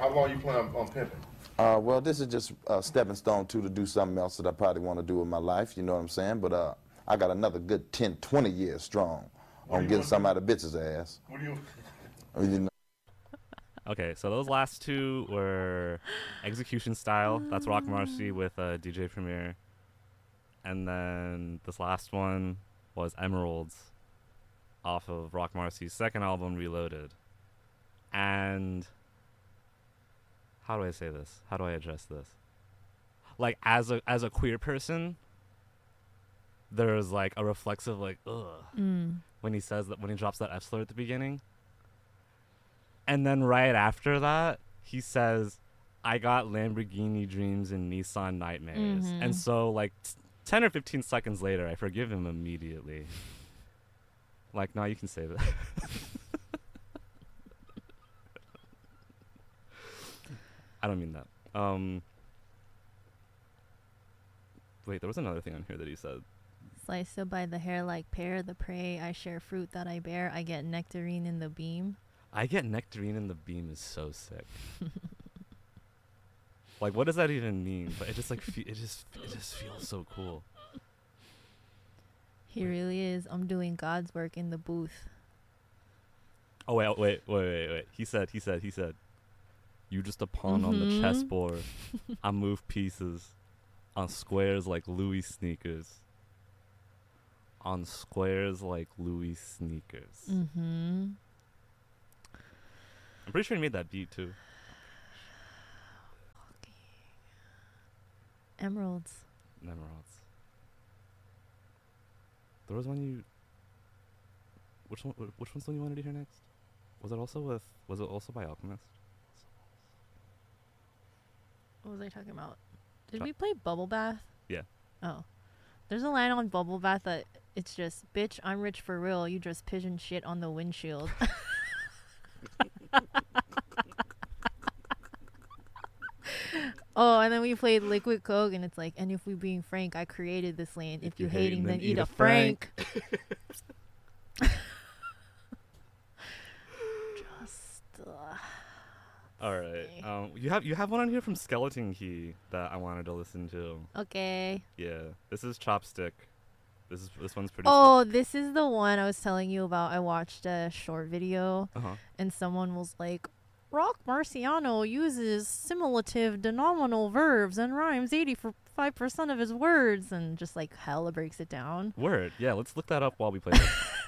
How long you plan on pimping? Well, this is just a stepping stone to do something else that I probably want to do with my life, you know what I'm saying? But I got another good 10, 20 years strong on getting some out of bitches' ass. What do you? You know? Okay, so those last two were Execution Style. That's Rock Marcy with DJ Premier. And then this last one was Emeralds off of Rock Marcy's second album, Reloaded. And how do I say this? How do I address this? Like, as a queer person, there's like a reflexive like ugh when he says that, when he drops that F slur at the beginning. And then right after that, he says, I got Lamborghini dreams and Nissan nightmares. And so like 10 or 15 seconds later, I forgive him immediately. Like, no, you can say that. I don't mean that. Wait, there was another thing on here that he said. Slice it by the hair like pear, the prey. I share fruit that I bear. I get nectarine in the beam. I get nectarine in the beam is so sick. Like, what does that even mean? But it just like it just feels so cool. He really is. I'm doing God's work in the booth. Oh wait. He said. You just a pawn on the chessboard. I move pieces on squares like Louis sneakers. On squares like Louis sneakers. I'm pretty sure he made that beat too. Emeralds. There was one you. Which one's the one you wanted to hear next? Was it also by Alchemist? What was I talking about? Did we play Bubble Bath? Yeah. Oh. There's a line on Bubble Bath that it's just, bitch, I'm rich for real. You just pigeon shit on the windshield. Oh, and then we played Liquid Coke, and it's like, and if we being frank, I created this lane. If you hating, then eat a Frank. All right. You have one on here from Skeleton Key that I wanted to listen to. Okay. Yeah. This is Chopstick. This one's pretty. Oh, this is the one I was telling you about. I watched a short video, and someone was like, Rock Marciano uses simulative denominal verbs and rhymes 85% of his words, and just like hella breaks it down. Word. Yeah, let's look that up while we play this.